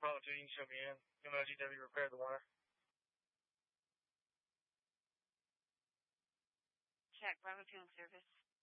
Bravo 2, you can show me in. MLGW repair the wire. Check, Bravo 2 in service.